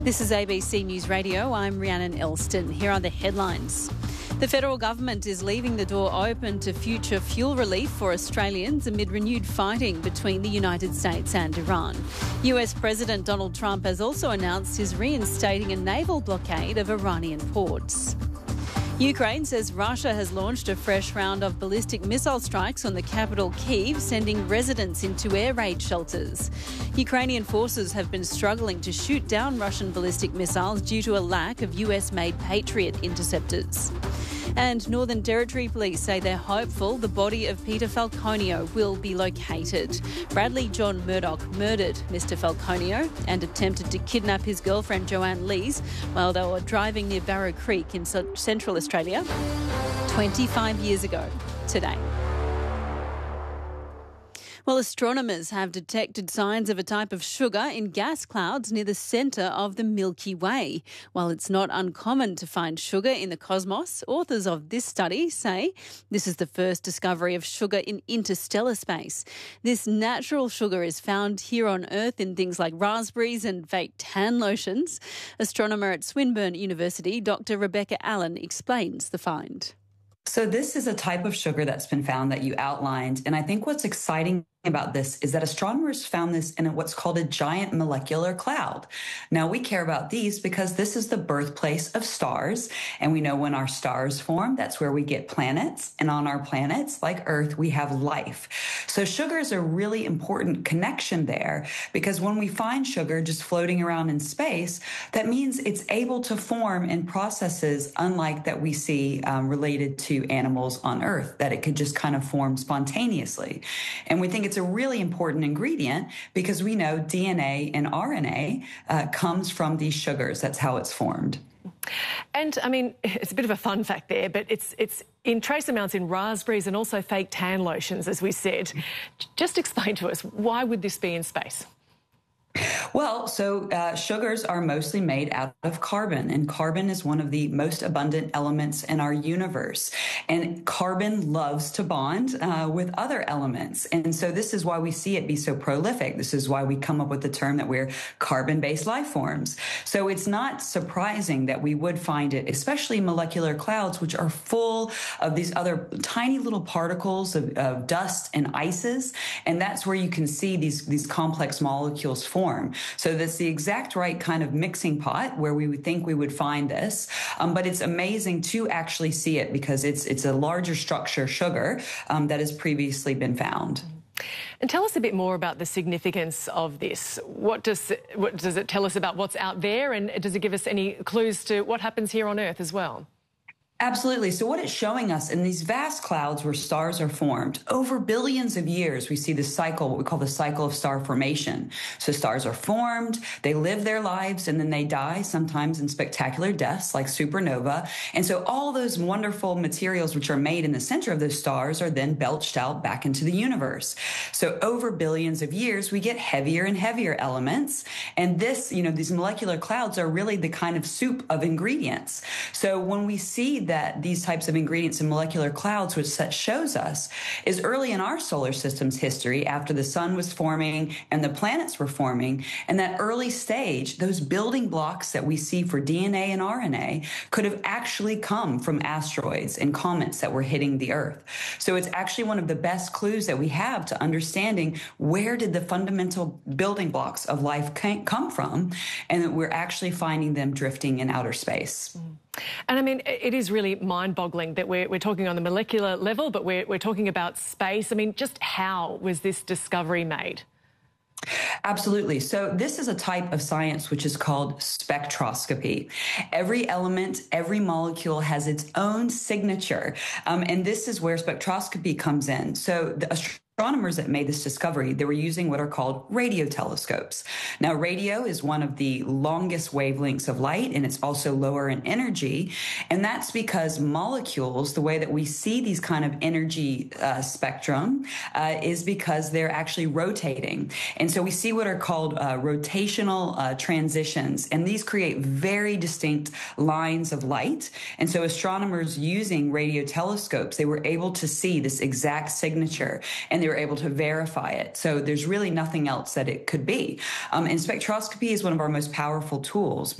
This is ABC News Radio. I'm Rhiannon Elston. Here are the headlines. The federal government is leaving the door open to future fuel relief for Australians amid renewed fighting between the United States and Iran. US President Donald Trump has also announced he's reinstating a naval blockade of Iranian ports. Ukraine says Russia has launched a fresh round of ballistic missile strikes on the capital Kyiv, sending residents into air raid shelters. Ukrainian forces have been struggling to shoot down Russian ballistic missiles due to a lack of US-made Patriot interceptors. And Northern Territory Police say they're hopeful the body of Peter Falconio will be located. Bradley John Murdoch murdered Mr Falconio and attempted to kidnap his girlfriend Joanne Lees while they were driving near Barrow Creek in Central Australia 25 years ago today. Well, astronomers have detected signs of a type of sugar in gas clouds near the centre of the Milky Way. While it's not uncommon to find sugar in the cosmos, authors of this study say this is the first discovery of sugar in interstellar space. This natural sugar is found here on Earth in things like raspberries and fake tan lotions. Astronomer at Swinburne University, Dr. Rebecca Allen, explains the find. So this is a type of sugar that's been found that you outlined. And I think what's exciting about this is that astronomers found this in what's called a giant molecular cloud. Now, we care about these because this is the birthplace of stars. And we know when our stars form, that's where we get planets. And on our planets, like Earth, we have life. So sugar is a really important connection there because when we find sugar just floating around in space, that means it's able to form in processes unlike that we see related to animals on Earth, that it could just kind of form spontaneously. And we think it's a really important ingredient because we know DNA and RNA comes from these sugars. That's how it's formed. And, I mean, it's a bit of a fun fact there, but it's in trace amounts in raspberries and also fake tan lotions, as we said. Just explain to us, why would this be in space? Well, so sugars are mostly made out of carbon, and carbon is one of the most abundant elements in our universe. And carbon loves to bond with other elements. And so this is why we see it be so prolific. This is why we come up with the term that we're carbon-based life forms. So it's not surprising that we would find it, especially molecular clouds, which are full of these other tiny little particles of dust and ices. And that's where you can see these complex molecules form. So that's the exact right kind of mixing pot where we would think we would find this. But it's amazing to actually see it because it's a larger structure sugar that has previously been found. And tell us a bit more about the significance of this. What does it tell us about what's out there, and does it give us any clues to what happens here on Earth as well? Absolutely. So what it's showing us in these vast clouds where stars are formed, over billions of years, we see this cycle, what we call the cycle of star formation. So stars are formed, they live their lives, and then they die, sometimes in spectacular deaths like supernova. And so all those wonderful materials which are made in the center of those stars are then belched out back into the universe. So over billions of years, we get heavier and heavier elements. And this, these molecular clouds are really the kind of soup of ingredients. So when we see that these types of ingredients in molecular clouds, which that shows us, is early in our solar system's history, after the sun was forming and the planets were forming, and that early stage, those building blocks that we see for DNA and RNA could have actually come from asteroids and comets that were hitting the Earth. So it's actually one of the best clues that we have to understanding where did the fundamental building blocks of life come from, and that we're actually finding them drifting in outer space. And I mean, it is really mind-boggling that we're talking on the molecular level, but we're talking about space. I mean, just how was this discovery made? Absolutely. So this is a type of science which is called spectroscopy. Every element, every molecule has its own signature. And this is where spectroscopy comes in. So the astronomers that made this discovery, they were using what are called radio telescopes. Now, radio is one of the longest wavelengths of light, and it's also lower in energy. And that's because molecules, the way that we see these kind of energy spectrum, is because they're actually rotating. And so we see what are called rotational transitions, and these create very distinct lines of light. And so astronomers using radio telescopes, they were able to see this exact signature, and they were were able to verify it. So there's really nothing else that it could be. And spectroscopy is one of our most powerful tools